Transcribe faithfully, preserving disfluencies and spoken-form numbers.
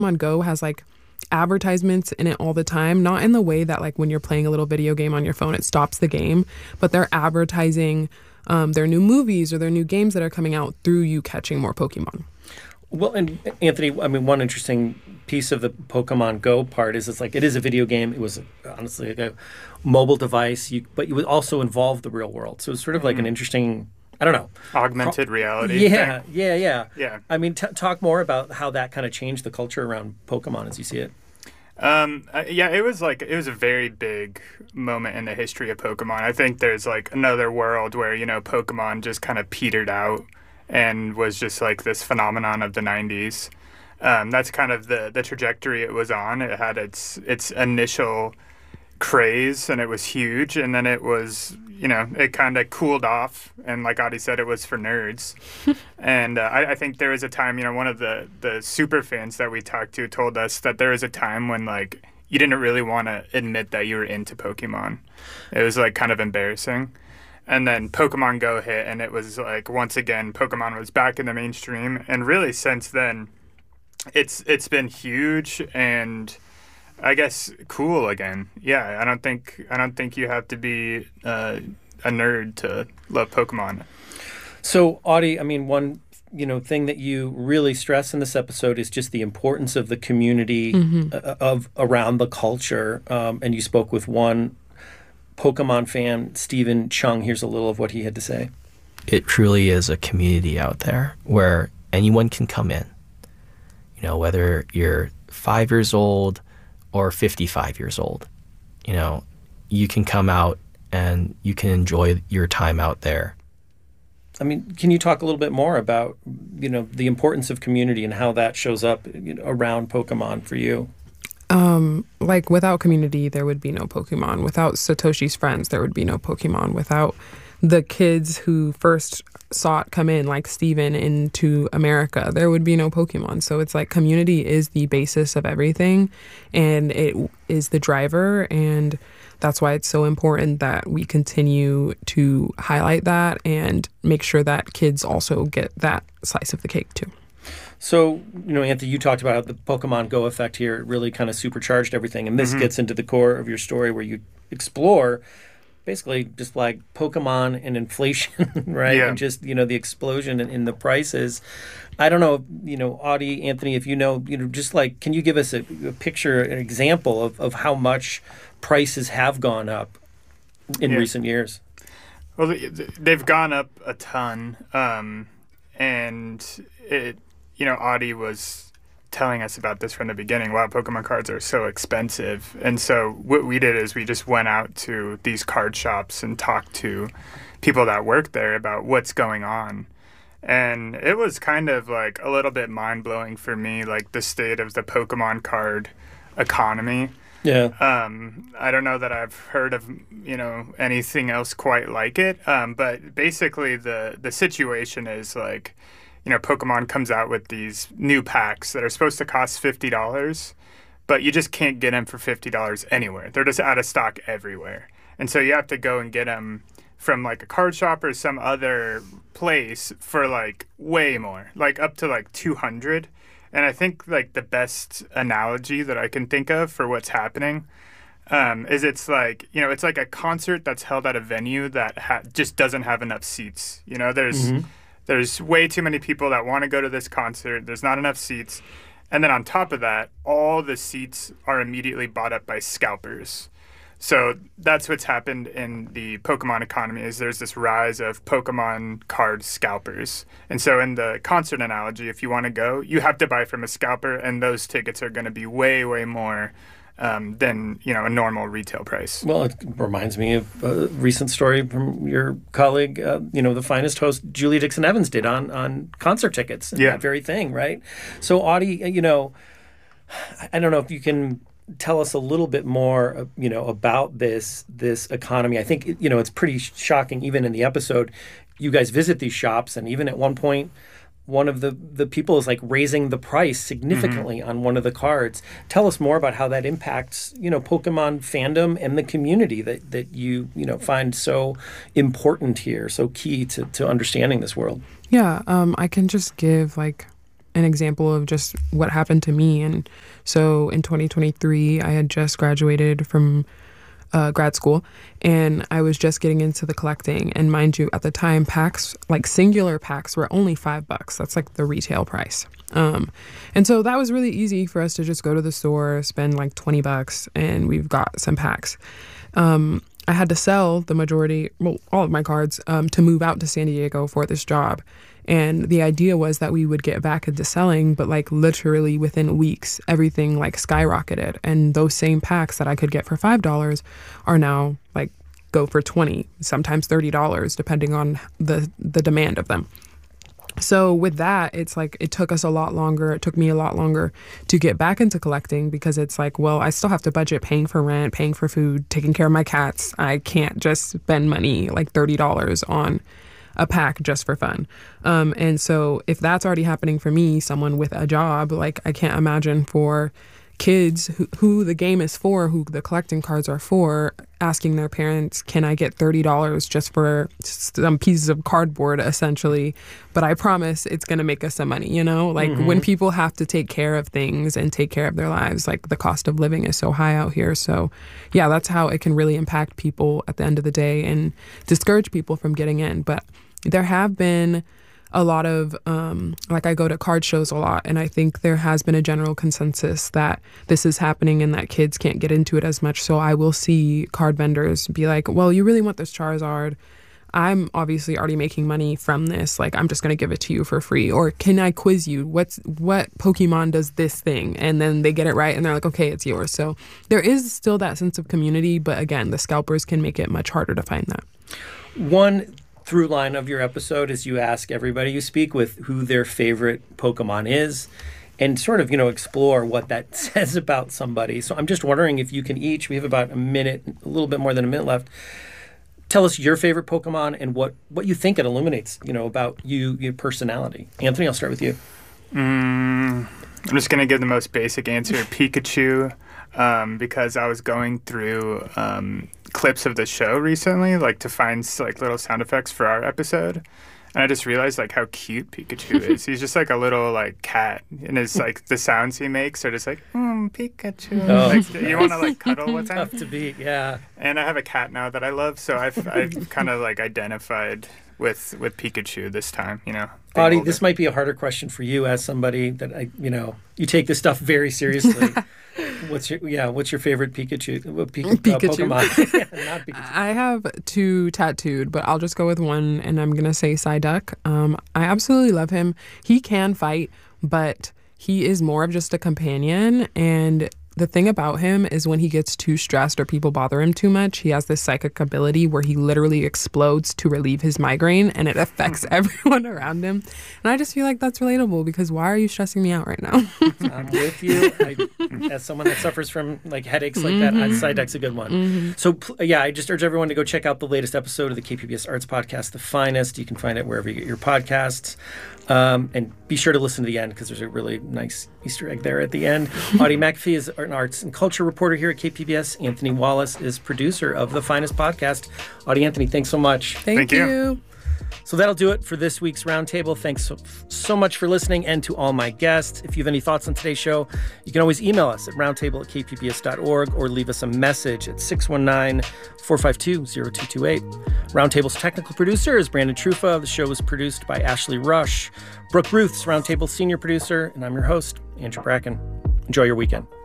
Pokemon Go has like advertisements in it all the time, not in the way that like when you're playing a little video game on your phone, it stops the game, but they're advertising um, their new movies or their new games that are coming out through you catching more Pokemon. Well, and Anthony, I mean, one interesting piece of the Pokemon Go part is it's like it is a video game. It was honestly like a mobile device, you, but you would also involve the real world. So it's sort of like mm-hmm. an interesting, I don't know. Augmented reality. Yeah, thing. yeah, yeah. Yeah. I mean, t- talk more about how that kind of changed the culture around Pokemon as you see it. Um, uh, yeah, it was like, it was a very big moment in the history of Pokemon. I think there's like another world where, you know, Pokemon just kind of petered out and was just like this phenomenon of the nineties. Um, that's kind of the, the trajectory it was on. It had its its initial craze and it was huge, and then it was, you know, it kind of cooled off, and like Adi said, it was for nerds. and uh, I, I think there was a time, you know, one of the, the super fans that we talked to told us that there was a time when like you didn't really want to admit that you were into Pokemon. It was like kind of embarrassing. And then Pokemon Go hit, and it was like, once again, Pokemon was back in the mainstream. And really, since then, it's it's been huge and I guess cool again. Yeah, I don't think I don't think you have to be uh, a nerd to love Pokemon. So, Audie, I mean, one you know thing that you really stress in this episode is just the importance of the community mm-hmm. uh, of around the culture. Um, and you spoke with one Pokemon fan, Stephen Chung. Here's a little of what he had to say. It truly is a community out there where anyone can come in. You know, whether you're five years old or fifty-five years old, you know, you can come out and you can enjoy your time out there. I mean, can you talk a little bit more about, you know, the importance of community and how that shows up, you know, around Pokemon for you? Um, like without community, there would be no Pokemon. Without Satoshi's friends, there would be no Pokemon. Without the kids who first saw it come in, like Steven, into America, there would be no Pokemon. So it's like community is the basis of everything, and it is the driver, and that's why it's so important that we continue to highlight that and make sure that kids also get that slice of the cake too. So, you know, Anthony, you talked about how the Pokemon Go effect here really kind of supercharged everything. And this mm-hmm. gets into the core of your story where you explore basically just like Pokemon and inflation, right? Yeah. And just, you know, the explosion in, in the prices. I don't know, you know, Audie, Anthony, if you know, you know, just like, can you give us a, a picture, an example of, of how much prices have gone up in yeah. recent years? Well, they've gone up a ton. Um, and it, you know, Audie was telling us about this from the beginning. Wow, Pokemon cards are so expensive. And so what we did is we just went out to these card shops and talked to people that work there about what's going on. And it was kind of like a little bit mind-blowing for me, like the state of the Pokemon card economy. Yeah. Um, I don't know that I've heard of, you know, anything else quite like it. Um, but basically the, the situation is like, you know, Pokemon comes out with these new packs that are supposed to cost fifty dollars, but you just can't get them for fifty dollars anywhere. They're just out of stock everywhere. And so you have to go and get them from like a card shop or some other place for like way more, like up to like two hundred. And I think like the best analogy that I can think of for what's happening um, is it's like, you know, it's like a concert that's held at a venue that ha- just doesn't have enough seats. You know, there's... Mm-hmm. There's way too many people that want to go to this concert. There's not enough seats. And then on top of that, all the seats are immediately bought up by scalpers. So that's what's happened in the Pokemon economy is there's this rise of Pokemon card scalpers. And so in the concert analogy, if you want to go, you have to buy from a scalper, and those tickets are going to be way, way more Um, than, you know, a normal retail price. Well, it reminds me of a recent story from your colleague, uh, you know, the finest host, Julia Dixon-Evans, did on, on concert tickets and yeah. that very thing, right? So, Audie, you know, I don't know if you can tell us a little bit more, you know, about this this economy. I think, you know, it's pretty shocking, even in the episode, you guys visit these shops, and even at one point, one of the, the people is like raising the price significantly mm-hmm. on one of the cards. Tell us more about how that impacts, you know, Pokemon fandom and the community that, that you, you know, find so important here, so key to, to understanding this world. Yeah, um, I can just give like an example of just what happened to me. And so in twenty twenty-three, I had just graduated from uh, grad school, and I was just getting into the collecting. And mind you, at the time, packs, like singular packs, were only five bucks. That's like the retail price. Um, and so that was really easy for us to just go to the store, spend like twenty bucks, and we've got some packs. Um, I had to sell the majority, well, all of my cards, um, to move out to San Diego for this job. And the idea was that we would get back into selling, but like literally within weeks, everything like skyrocketed. And those same packs that I could get for five dollars are now like go for twenty, sometimes thirty dollars, depending on the, the demand of them. So with that, it's like it took us a lot longer. It took me a lot longer to get back into collecting because it's like, well, I still have to budget paying for rent, paying for food, taking care of my cats. I can't just spend money like thirty dollars on a pack just for fun. Um, and so if that's already happening for me, someone with a job, like I can't imagine for kids who, who the game is for, who the collecting cards are for, asking their parents, can I get thirty dollars just for some pieces of cardboard, essentially? But I promise it's going to make us some money, you know? Like mm-hmm. when people have to take care of things and take care of their lives, like the cost of living is so high out here. So yeah, that's how it can really impact people at the end of the day and discourage people from getting in. But there have been a lot of, um, like I go to card shows a lot, and I think there has been a general consensus that this is happening and that kids can't get into it as much. So I will see card vendors be like, well, you really want this Charizard? I'm obviously already making money from this. Like, I'm just going to give it to you for free. Or can I quiz you? What's what Pokemon does this thing? And then they get it right and they're like, okay, it's yours. So there is still that sense of community. But again, the scalpers can make it much harder to find that. One through line of your episode is you ask everybody you speak with who their favorite Pokemon is and sort of, you know, explore what that says about somebody. So I'm just wondering if you can each, we have about a minute, a little bit more than a minute left, tell us your favorite Pokemon and what, what you think it illuminates, you know, about you, your personality. Anthony, I'll start with you. Mm, I'm just going to give the most basic answer, Pikachu, um, because I was going through um, clips of the show recently, like to find like little sound effects for our episode. And I just realized like how cute Pikachu is. He's just like a little like cat, and his like the sounds he makes are just like, mm, Pikachu. Oh, like, nice. You want to like cuddle with him? Tough to beat, yeah. And I have a cat now that I love, so I've I've kind of like identified with with Pikachu this time, you know. Audie, this might be a harder question for you as somebody that I, you know, you take this stuff very seriously. What's your yeah? What's your favorite Pikachu? What Pika, Pikachu. Uh, Pokemon? Not Pikachu. I have two tattooed, but I'll just go with one, and I'm gonna say Psyduck. Um, I absolutely love him. He can fight, but he is more of just a companion. And the thing about him is when he gets too stressed or people bother him too much, he has this psychic ability where he literally explodes to relieve his migraine, and it affects everyone around him. And I just feel like that's relatable because why are you stressing me out right now? I'm with you. I, as someone that suffers from like headaches like mm-hmm. that, Psyduck's a good one. Mm-hmm. So yeah, I just urge everyone to go check out the latest episode of the K P B S Arts Podcast, The Finest. You can find it wherever you get your podcasts. Um, and be sure to listen to the end because there's a really nice Easter egg there at the end. Audie McAfee is an arts and culture reporter here at K P B S. Anthony Wallace is producer of The Finest Podcast. Audie, Anthony, thanks so much. Thank, Thank you. you. So that'll do it for this week's Roundtable. Thanks so, so much for listening and to all my guests. If you have any thoughts on today's show, you can always email us at roundtable at k p b s dot org or leave us a message at six one nine, four five two, zero two two eight. Roundtable's technical producer is Brandon Trufa. The show is produced by Ashley Rush. Brooke Ruth's Roundtable senior producer, and I'm your host, Andrew Bracken. Enjoy your weekend.